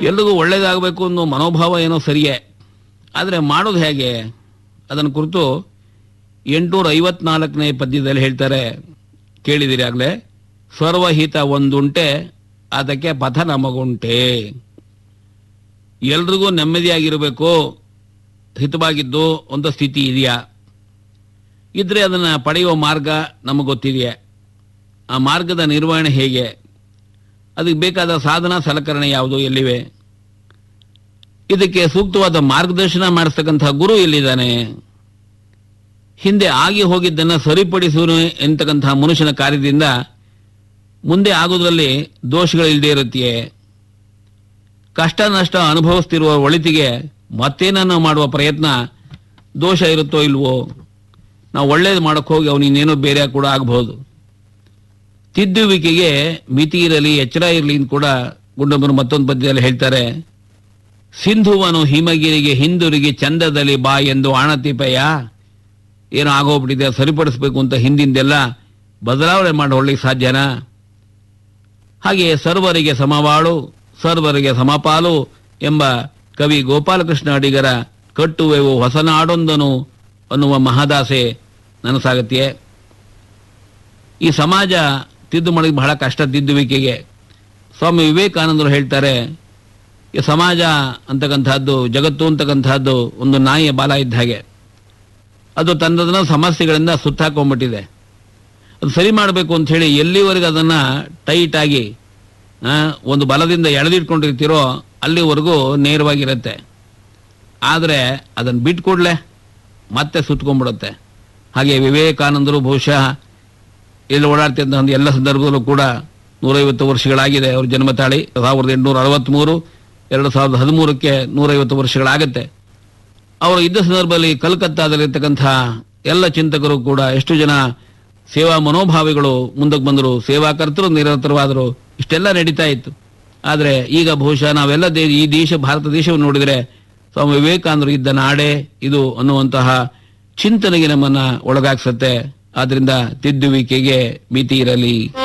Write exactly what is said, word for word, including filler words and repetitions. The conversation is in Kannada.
ಎಲ್ರಿಗೂ ಒಳ್ಳೇದಾಗಬೇಕು ಅನ್ನೋ ಮನೋಭಾವ ಏನೋ ಸರಿಯೇ, ಆದರೆ ಮಾಡೋದು ಹೇಗೆ ಅದನ್ನು ಕುರಿತು ಎಂಟುನೂರ ಐವತ್ನಾಲ್ಕನೇ ಪದ್ಯದಲ್ಲಿ ಹೇಳ್ತಾರೆ, ಕೇಳಿದಿರಿ ಆಗಲೇ. ಸರ್ವಹಿತ ಒಂದುಂಟೆ ಅದಕ್ಕೆ ಪಥ ನಮಗುಂಟೆ. ಎಲ್ರಿಗೂ ನೆಮ್ಮದಿಯಾಗಿರಬೇಕು, ಹಿತವಾಗಿದ್ದು ಒಂದು ಸ್ಥಿತಿ ಇದೆಯಾ, ಇದ್ರೆ ಅದನ್ನು ಪಡೆಯುವ ಮಾರ್ಗ ನಮಗೆ ಗೊತ್ತಿದೆಯೇ, ಆ ಮಾರ್ಗದ ನಿರ್ವಹಣೆ ಹೇಗೆ, ಅದಕ್ಕೆ ಬೇಕಾದ ಸಾಧನ ಸಲಕರಣೆ ಯಾವುದು, ಎಲ್ಲಿವೆ, ಇದಕ್ಕೆ ಸೂಕ್ತವಾದ ಮಾರ್ಗದರ್ಶನ ಮಾಡಿಸ್ತಕ್ಕಂಥ ಗುರು ಎಲ್ಲಿದ್ದಾನೆ, ಹಿಂದೆ ಆಗಿ ಹೋಗಿದ್ದನ್ನು ಸರಿಪಡಿಸುವ ಎಂತಕ್ಕಂಥ ಮನುಷ್ಯನ ಕಾರ್ಯದಿಂದ ಮುಂದೆ ಆಗೋದ್ರಲ್ಲಿ ದೋಷಗಳಿಲ್ಲದೆ ಇರುತ್ತೆಯೇ, ಕಷ್ಟ ನಷ್ಟ ಅನುಭವಿಸ್ತಿರುವ ಒಳಿತಿಗೆ ಮತ್ತೇನನ್ನು ಮಾಡುವ ಪ್ರಯತ್ನ ದೋಷ ಇರುತ್ತೋ ಇಲ್ವೋ, ನಾವು ಒಳ್ಳೇದು ಮಾಡೋಕ್ಕೆ ಹೋಗಿ ಅವನಿನ್ನೇನೋ ಬೇರೆ ಕೂಡ ಆಗಬಹುದು. ತಿದ್ದುವಿಕೆಗೆ ಮಿತಿ ಇರಲಿ, ಎಚ್ಚರ ಇರಲಿ ಅಂತ ಕೂಡ ಗುಂಡಮ್ಮರು ಮತ್ತೊಂದು ಪದ್ಯದಲ್ಲಿ ಹೇಳ್ತಾರೆ. ಸಿಂಧುವನು ಹಿಮಗಿರಿಗೆ ಹಿಂದುರಿಗೆ ಚಂದದಲ್ಲಿ ಬಾ ಎಂದು ಆಣತಿಪಯ. ಏನೋ ಆಗೋಗ್ಬಿಟ್ಟಿದೆ, ಸರಿಪಡಿಸ್ಬೇಕು ಅಂತ ಹಿಂದಿಂದೆಲ್ಲ ಬದಲಾವಣೆ ಮಾಡೋಳ್ಳಿಕ್ಕೆ ಸಾಧ್ಯನಾ? ಹಾಗೆ ಸರ್ವರಿಗೆ ಸಮವಾಳು ಸರ್ವರಿಗೆ ಸಮಪಾಲು ಎಂಬ ಕವಿ ಗೋಪಾಲಕೃಷ್ಣ ಅಡಿಗರ ಕಟ್ಟುವೆವು ಹೊಸನಾಡೊಂದನು ಅನ್ನುವ ಮಹದಾಸೆ ನನಸಾಗತ್ತೆಯೇ. ಈ ಸಮಾಜ ತಿದ್ದು ಮಾಡೋಕ್ಕೆ ಬಹಳ ಕಷ್ಟ. ತಿದ್ದುವಿಕೆಗೆ ಸ್ವಾಮಿ ವಿವೇಕಾನಂದರು ಹೇಳ್ತಾರೆ, ಈ ಸಮಾಜ ಅಂತಕ್ಕಂಥದ್ದು, ಜಗತ್ತು ಅಂತಕ್ಕಂಥದ್ದು ಒಂದು ನಾಯಿಯ ಬಾಲ ಇದ್ದ ಹಾಗೆ. ಅದು ತನ್ನದನ್ನ ಸಮಸ್ಯೆಗಳಿಂದ ಸುತ್ತಾಕೊಂಡ್ಬಿಟ್ಟಿದೆ. ಅದು ಸರಿ ಮಾಡಬೇಕು ಅಂತ ಹೇಳಿ ಎಲ್ಲಿವರೆಗೆ ಅದನ್ನು ಟೈಟಾಗಿ ಒಂದು ಬಲದಿಂದ ಎಳೆದಿಟ್ಕೊಂಡಿರ್ತೀರೋ ಅಲ್ಲಿವರೆಗೂ ನೇರವಾಗಿರುತ್ತೆ. ಆದರೆ ಅದನ್ನು ಬಿಟ್ಕೊಡ್ಲೆ ಮತ್ತೆ ಸುತ್ಕೊಂಡ್ಬಿಡುತ್ತೆ. ಹಾಗೆ ವಿವೇಕಾನಂದರು ಬಹುಶಃ ಇಲ್ಲಿ ಓಡಾಡ್ತಿದ್ದ ಒಂದು ಎಲ್ಲ ಸಂದರ್ಭದಲ್ಲೂ ಕೂಡ ನೂರೈವತ್ತು ವರ್ಷಗಳಾಗಿದೆ ಅವ್ರ ಜನ್ಮ ತಾಳಿ. ಸಾವಿರದ ಎಂಟುನೂರ ಅರವತ್ತ್ಮೂರು ಎರಡು ಸಾವಿರದ ಹದಿಮೂರಕ್ಕೆ ನೂರೈವತ್ತು ವರ್ಷಗಳಾಗತ್ತೆ. ಅವರು ಇದ್ದ ಸಂದರ್ಭದಲ್ಲಿ ಕಲ್ಕತ್ತಾದಲ್ಲಿರ್ತಕ್ಕಂಥ ಎಲ್ಲ ಚಿಂತಕರು ಕೂಡ ಎಷ್ಟು ಜನ ಸೇವಾ ಮನೋಭಾವಿಗಳು ಮುಂದಕ್ಕೆ ಬಂದರು, ಸೇವಾಕರ್ತರು ನಿರತರವಾದರು, ಇಷ್ಟೆಲ್ಲ ನಡೀತಾ ಇತ್ತು. ಆದರೆ ಈಗ ಬಹುಶಃ ನಾವೆಲ್ಲ ದೇ ಈ ದೇಶ ಭಾರತ ದೇಶವನ್ನು ನೋಡಿದರೆ ಸ್ವಾಮಿ ವಿವೇಕಾನಂದರು ಇದ್ದ ನಾಡೇ ಇದು ಅನ್ನುವಂತಹ ಚಿಂತನೆಗೆ ನಮ್ಮನ್ನ ಒಳಗಾಗ್ಸತ್ತೆ. ಆದ್ರಿಂದ ತಿದ್ದುವಿಕೆಗೆ ಮಿತಿ ಇರಲಿ.